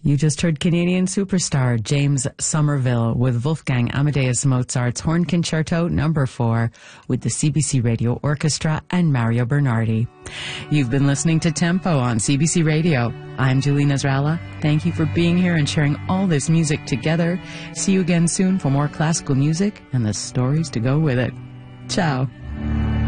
You just heard Canadian superstar James Somerville with Wolfgang Amadeus Mozart's Horn Concerto No. 4 with the CBC Radio Orchestra and Mario Bernardi. You've been listening to Tempo on CBC Radio. I'm Julie Nasrallah. Thank you for being here and sharing all this music together. See you again soon for more classical music and the stories to go with it. Ciao.